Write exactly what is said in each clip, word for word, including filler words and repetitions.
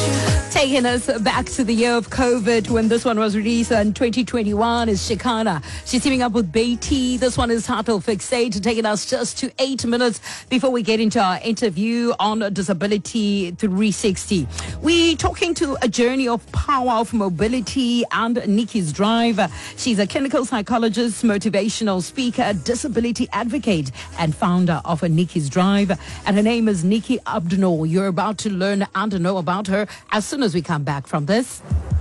Taking us back to the year of COVID when this one was released in twenty twenty-one is Shikana. She's teaming up with Beatty. This one is titled Fixate, taking us just to eight minutes before we get into our interview on Disability three sixty. We're talking to a journey of power of mobility and Nikki's drive. She's a clinical psychologist, motivational speaker, disability advocate, and founder of a Nikki's Drive. And her name is Nikki Abdunnoor. You're about to learn and know about her as soon as we come back from this.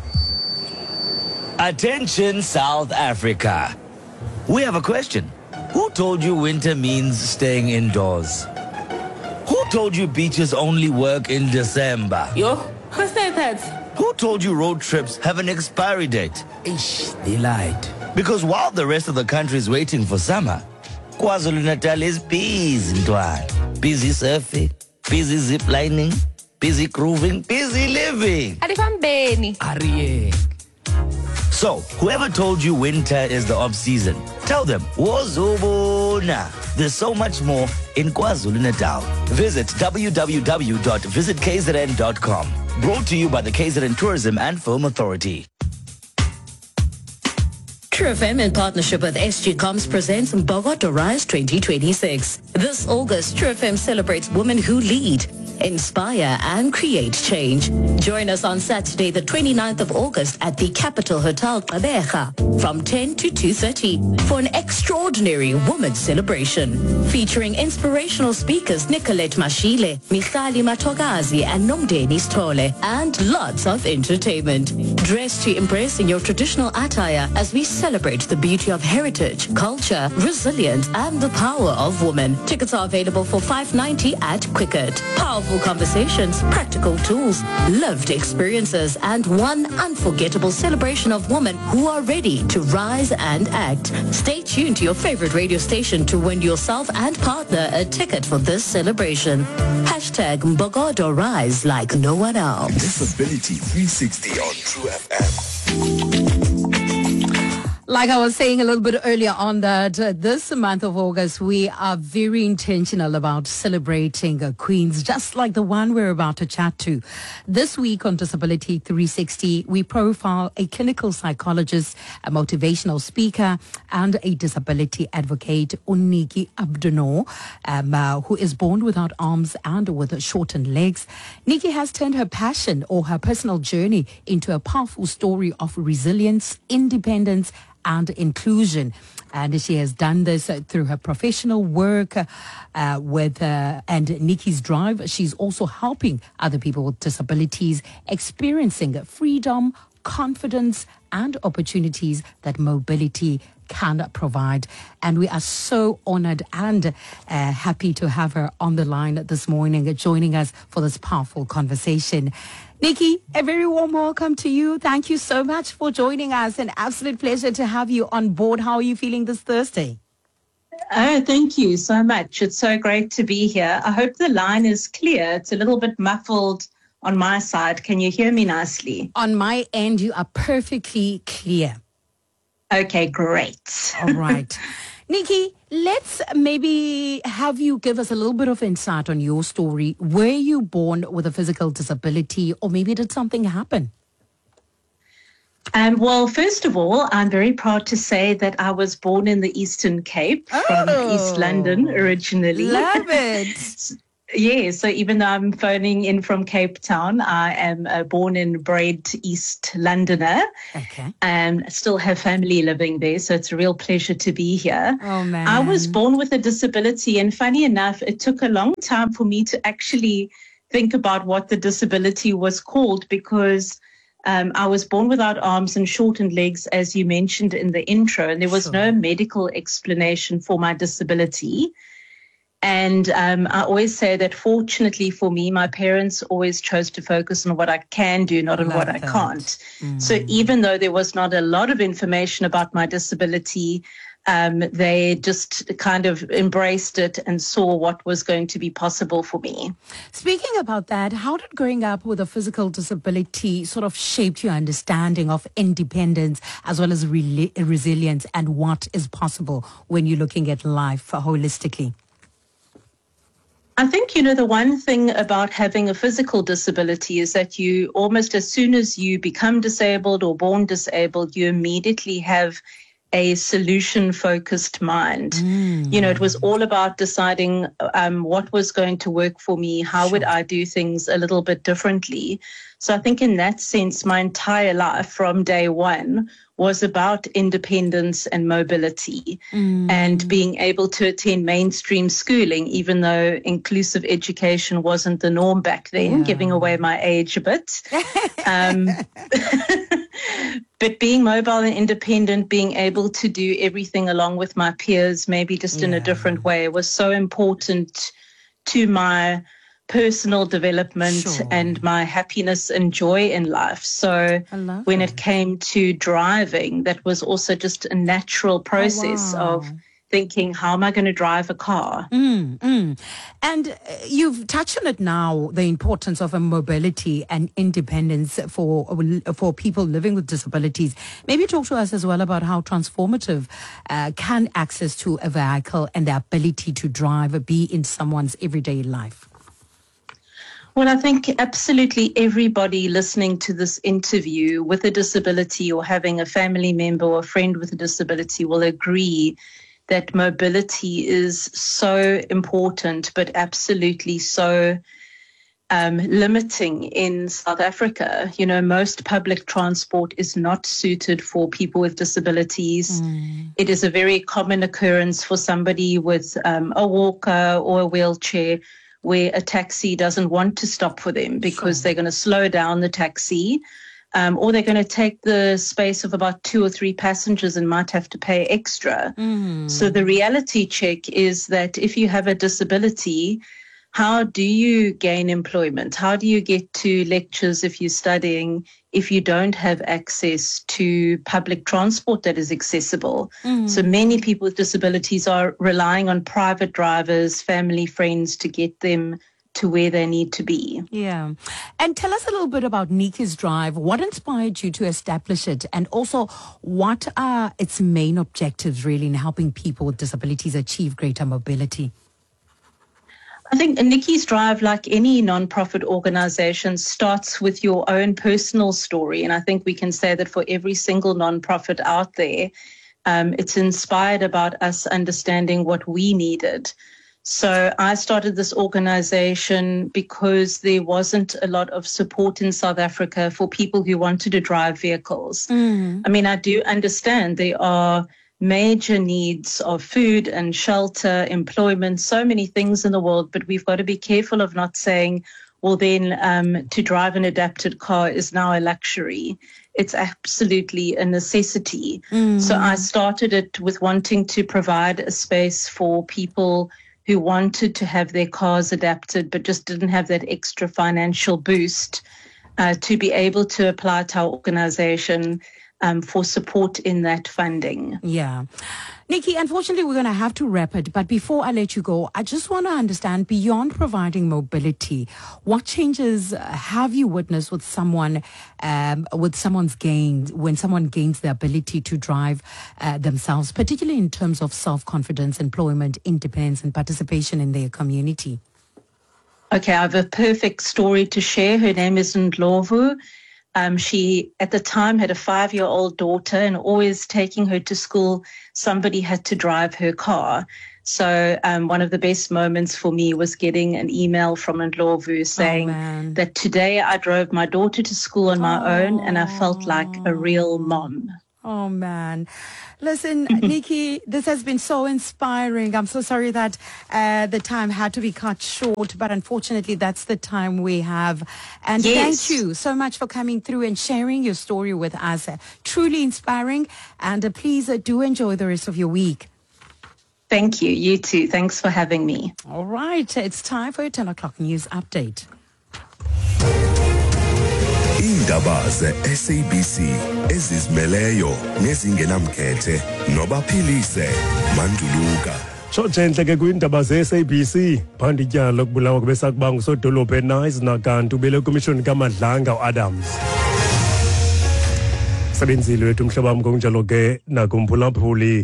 Attention, South Africa. We have a question. Who told you winter means staying indoors? Who told you beaches only work in December? Yo, who said that? Who told you road trips have an expiry date? Ish, they lied. Because while the rest of the country is waiting for summer, KwaZulu-Natal is busy, Ntwana. Busy surfing, busy ziplining, busy grooving, busy living. Adifambeni. Ariye. So, whoever told you winter is the off-season, tell them, Wozobona. There's so much more in KwaZulu-Natal. Visit w w w dot visit k z n dot com. Brought to you by the K Z N Tourism and Film Authority. True F M in partnership with S G Coms presents Bogota Rise twenty twenty-six. This August, True F M celebrates women who lead, inspire and create change. Join us on Saturday, the twenty-ninth of August at the Capital Hotel Gqeberha from ten to two thirty for an extraordinary women's celebration featuring inspirational speakers Nicolette Mashile, Michali Matogazi and Nomdeni Stole, and lots of entertainment. Dress to impress in your traditional attire as we celebrate the beauty of heritage, culture, resilience and the power of women. Tickets are available for five ninety at Quicket. Powerful conversations, practical tools, lived experiences, and one unforgettable celebration of women who are ready to rise and act. Stay tuned to your favorite radio station to win yourself and partner a ticket for this celebration. Hashtag Mbogodo Rise like no one else. Disability three sixty on True F M. Like I was saying a little bit earlier on that uh, this month of August, we are very intentional about celebrating uh, queens, just like the one we're about to chat to. This week on Disability three sixty, we profile a clinical psychologist, a motivational speaker, and a disability advocate, Nikki Abdunnoor, um, uh, who is born without arms and with shortened legs. Nikki has turned her passion or her personal journey into a powerful story of resilience, independence, and inclusion. And she has done this uh, through her professional work uh, with uh, and Nikki's Drive. She's also helping other people with disabilities experiencing freedom, confidence, and opportunities that mobility can provide. And we are so honored and uh, happy to have her on the line this morning, joining us for this powerful conversation. Nikki, a very warm welcome to you. Thank you so much for joining us. An absolute pleasure to have you on board. How are you feeling this Thursday? Oh, thank you so much. It's so great to be here. I hope the line is clear. It's a little bit muffled on my side. Can you hear me nicely? On my end, you are perfectly clear. Okay, great. All right. Nikki, let's maybe have you give us a little bit of insight on your story. Were you born with a physical disability, or maybe did something happen? Um, well, first of all, I'm very proud to say that I was born in the Eastern Cape oh, from East London originally. Love it. Yeah, so even though I'm phoning in from Cape Town, I am a born and bred East Londoner. Okay. And still have family living there, so it's a real pleasure to be here. Oh, man. I was born with a disability, and funny enough, it took a long time for me to actually think about what the disability was called, because um, I was born without arms and shortened legs, as you mentioned in the intro, and there was Sure. no medical explanation for my disability. And um, I always say that fortunately for me, my parents always chose to focus on what I can do, not on Love what I that. can't. Mm. So even though there was not a lot of information about my disability, um, they just kind of embraced it and saw what was going to be possible for me. Speaking about that, how did growing up with a physical disability sort of shape your understanding of independence as well as re- resilience and what is possible when you're looking at life holistically? I think, you know, the one thing about having a physical disability is that you almost as soon as you become disabled or born disabled, you immediately have a solution-focused mind. Mm. You know, it was all about deciding um, what was going to work for me, how sure. would I do things a little bit differently. So I think in that sense, my entire life from day one was about independence and mobility mm. and being able to attend mainstream schooling, even though inclusive education wasn't the norm back then, yeah. giving away my age a bit. um, but being mobile and independent, being able to do everything along with my peers, maybe just yeah. in a different way, was so important to my personal development sure. and my happiness and joy in life. So when it. it came to driving, that was also just a natural process oh, wow. of thinking, how am I going to drive a car? Mm, mm. And uh, you've touched on it now, the importance of a mobility and independence for for people living with disabilities. Maybe talk to us as well about how transformative uh, can access to a vehicle and the ability to drive be in someone's everyday life. Well, I think absolutely everybody listening to this interview with a disability or having a family member or a friend with a disability will agree that mobility is so important, but absolutely so um, limiting in South Africa. You know, most public transport is not suited for people with disabilities. Mm. It is a very common occurrence for somebody with um, a walker or a wheelchair where a taxi doesn't want to stop for them because sure. they're going to slow down the taxi um, or they're going to take the space of about two or three passengers and might have to pay extra. Mm. So the reality check is that if you have a disability, how do you gain employment? How do you get to lectures if you're studying if you don't have access to public transport that is accessible? Mm. So many people with disabilities are relying on private drivers, family, friends to get them to where they need to be. Yeah. And tell us a little bit about Nikki's Drive. What inspired you to establish it? And also, what are its main objectives really in helping people with disabilities achieve greater mobility? I think Nikki's Drive, like any non-profit organization, starts with your own personal story. And I think we can say that for every single non-profit out there, um, it's inspired about us understanding what we needed. So I started this organization because there wasn't a lot of support in South Africa for people who wanted to drive vehicles. Mm. I mean, I do understand there are major needs of food and shelter, employment, so many things in the world, but we've got to be careful of not saying, well, then um, to drive an adapted car is now a luxury. It's absolutely a necessity. Mm. So I started it with wanting to provide a space for people who wanted to have their cars adapted, but just didn't have that extra financial boost uh, to be able to apply to our organization Um, for support in that funding. Yeah. Nikki, unfortunately, we're going to have to wrap it. But before I let you go, I just want to understand, beyond providing mobility, what changes have you witnessed with someone, um, with someone's gains, when someone gains the ability to drive uh, themselves, particularly in terms of self-confidence, employment, independence, and participation in their community? Okay, I have a perfect story to share. Her name is Ndlovu. Um, she, at the time, had a five-year-old daughter, and always taking her to school, somebody had to drive her car. So um, one of the best moments for me was getting an email from Ndlovu saying oh, that today I drove my daughter to school on my oh. own, and I felt like a real mom. Oh, man. Listen, Nikki, this has been so inspiring. I'm so sorry that uh, the time had to be cut short, but unfortunately, that's the time we have. And yes. thank you so much for coming through and sharing your story with us. Uh, truly inspiring. And uh, please uh, do enjoy the rest of your week. Thank you. You too. Thanks for having me. All right. It's time for your ten o'clock news update. Indaba ze-S A B C ezizimeleyo nezingenamkhethe nobaphilise Manduluka. Shotshenhle ke kwindaba ze-S A B C phanda ityala lokubulawa kubesakubanga usodolophu eNice nakanti ubele kwimishoni kaMadlanga uAdams. Sebenzile wethu mhlaba wami ngokunjalo ke nakumphulaphuli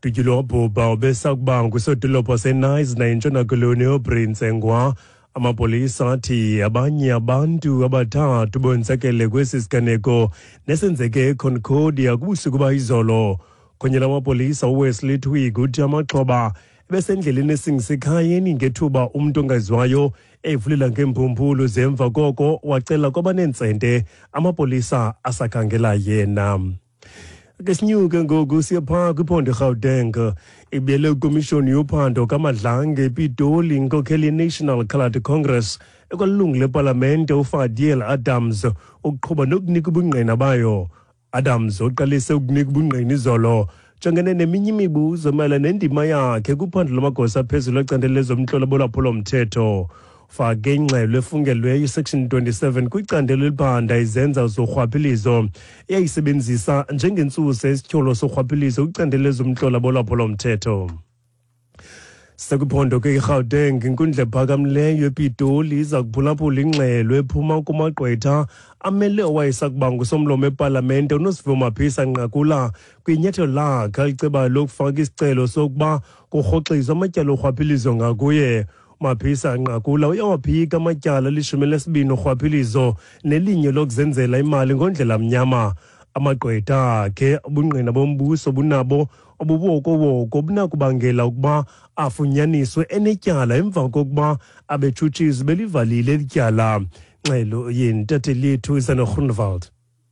Tujulo bobha obesakuba ngusodolophu seNice nentshona koloni oPrince Ngwa. Amapolisa athi abanye abantu abathathu bonzakele kwesi siganeko nesenzeke eConcordia kubusuku bayizolo. Konye lamapolisa uWesley Twig uthi amaxhoba ebesendleleni esingisekhayeni ngethuba umuntu ongaziwayo evulela ngemphumpulo zemva koko wacela kwabanentsente amapolisa asakhangela yena. Kesinyuke ngoku siyapha kwiphondo Gauteng ibiyele ukomishoni yophando kaMadlange ePitoli inkokheli National Coloured Congress ekwalungu lepalamente uFadiel Adams ukuqhuba nokunika ubungqina bayo. Adams uqalise ukunika ubungqina izolo jongene neminye imibuzo mayelana nendima yakhe kuphando lamagosa phezulu ecandelo lezomhlolo bolwaphulo mthetho. Fake ingxelo efungelweyo section twenty-seven kwicandelo eliphanda izenza zorhwaphilizo eyayisebenzisa njengentsusa esityholo sorhwaphilizo kwicandelo lezomhlolo bolwaphulo mthetho. Sekuphondo ke iGauteng inkundla ephakamileyo ePitoli iza kuphulaphula ingxelo ephuma kumagqwetha amele owayesakuba ngusomlomo epalamente uNosiviwe Maphisa Nqakula kwinyathelo lakhe aliceba lokufaka isicelo sokuba kurhoxiswe amatyala orhwaphilizo ngakuye. Maphisa Nqakula uyawaphika amatyala lishumi lesibini orhwaphilizo nelinye lokuzenzela imali ngondlela mnyama. Amagqwetha akhe ubungqina bombuso bunabo obuboko-woko bunakubangela ukuba afunyaniswe enetyala emva kokuba abetshutshisi belivalile elityala. Ngxelo yentatheli yethu isanoGroenewald.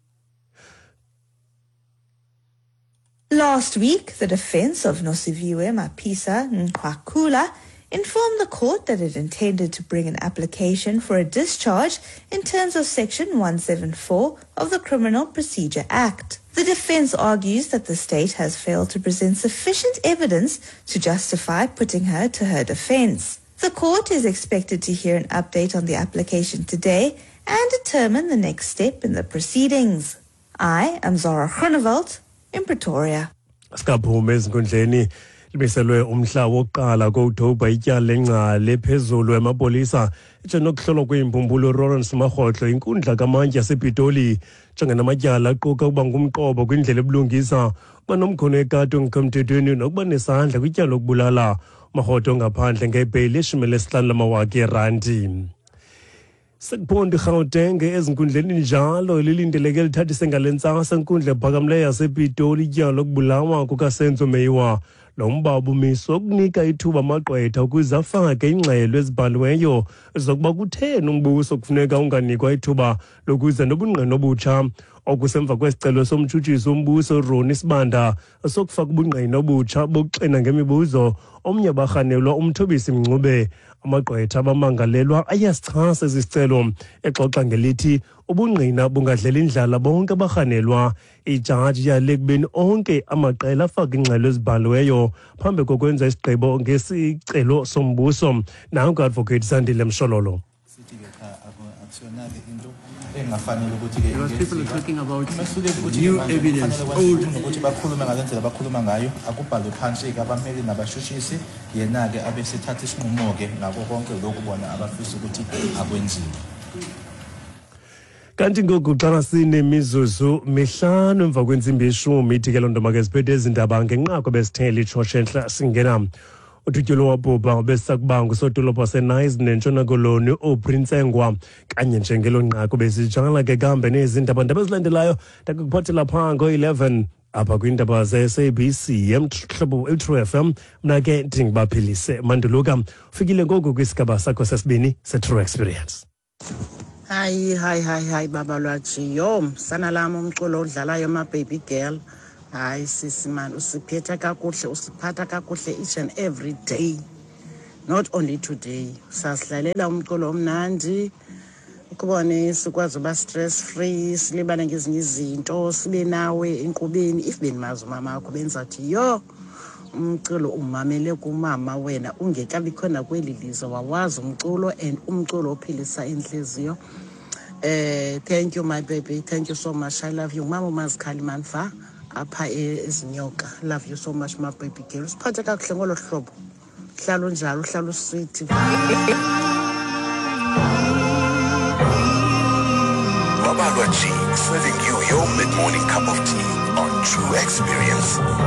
Last week, the defense of Nosiviwe Maphisa Nqakula informed the court that it intended to bring an application for a discharge in terms of Section one seventy-four of the Criminal Procedure Act. The defense argues that the state has failed to present sufficient evidence to justify putting her to her defense. The court is expected to hear an update on the application today and determine the next step in the proceedings. I am Zara Groenewald in Pretoria. Skaphume ezinkundleni libeselwe umhla wokuqala ko-Okthobha ityala lengcali phezulu emapolisa etshenokuhlolwa kweimphumpulo Lawrence Magotlo inkundla kamantyi yasePitoli jongene namatyala aquka ukuba ngumqobo kwindlela ebulungisa uba nomkhono ekati ongekho mthethweni nokuba nesandla kwityala lokubulala Magotlo ngaphandle ngebheyili eshumi lesihlanu lamawaka eerandi. Sekuphondo iGauteng ezinkundleni njalo lilindeleke lithathise ngale ntsasa inkundla ephakamileyo yasePitoli ityala lokubulawa kukaSenzo Meyiwa. Lo mba ubumiswa ukunika ithuba amagqwetha ukuze afake ingxelo ezibhaliweyo zokuba kutheni umbuso kufuneka unganikwa ithuba lokuza nobungqina obutsha okusemva kwesicelo somtshutshisi wombuso Ronnie Sibanda sokufaka ubungqina obutsha bokuxena ngemibuzo omnye abarhanelwa umthobisi Mncube. Amagqwetha abamangalelwa ayasichasa isicelo exoxa ngelithi ubungqina bungadlela indlala bonke abarhanelwa. Ijaji yale kubeni onke amaqela afaka ingxelo ezibhaliweyo phambi kokwenza isigqibo ngesicelo sombuso. Nanku advocate Sandile Mshololo. Because people are talking about new evidence, old. Kanti ngoku xa sinemizuzu mihlanu emva kwentsimbi yeshumi ithi ke loo nto makeziphethe ezindaba ngenqako besithele itshotshe entla singena. Uthutyulo wabhubha obesakuba ngusodolophu seNice nentshona koloni uPrince Ngwa kanye njengelo nqako besijala ke kambe nezindaba ndaba ezilandelayo ndakukuphathela phaa ngo-eleven apha kwiindaba ze-S A B C emhlobo u-True F M. Mna ke ndingibaphilise Manduluka ufikile ngoku kwisigaba sakho sesibini se-True Experience. Hayi hayi hayi hayi baba lwajiyo sana lami umculo odlalayo ma baby girl. Hayi sisi man usiphetha kakuhle usiphatha kakuhle each and every day, not only today. Sasidlalela umculo omnandi ukubone sikwazi uba stress free, silibane ngezinye izinto, sibe nawe enkqubeni. If benimazi umama wakho benzathi yo umculo umamele kumama wena ungekabi khona kweli lizwe wawazi umculo and umculo ophilisa inhliziyo. Eh thank you my baby, thank you so much, I love you mama uMazikhali Manfa apha ezinyoka. Love you so much my baby girl. Siphathe kakuhle ngolo hlobo, hlala njalo, hlala usweet. Babalwa G, serving you your mid-morning cup of tea on True Experience.